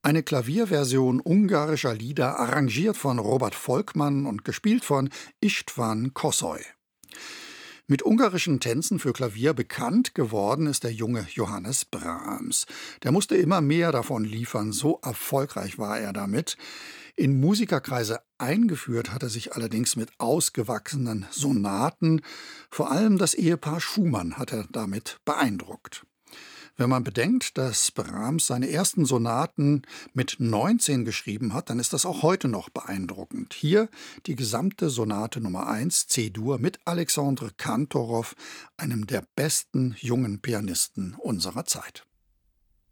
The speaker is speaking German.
Eine Klavierversion ungarischer Lieder, arrangiert von Robert Volkmann und gespielt von István Kossoy. Mit ungarischen Tänzen für Klavier bekannt geworden ist der junge Johannes Brahms. Der musste immer mehr davon liefern, so erfolgreich war er damit. In Musikerkreise eingeführt hat er sich allerdings mit ausgewachsenen Sonaten. Vor allem das Ehepaar Schumann hat er damit beeindruckt. Wenn man bedenkt, dass Brahms seine ersten Sonaten mit 19 geschrieben hat, dann ist das auch heute noch beeindruckend. Hier die gesamte Sonate Nummer 1 C-Dur mit Alexandre Kantorow, einem der besten jungen Pianisten unserer Zeit.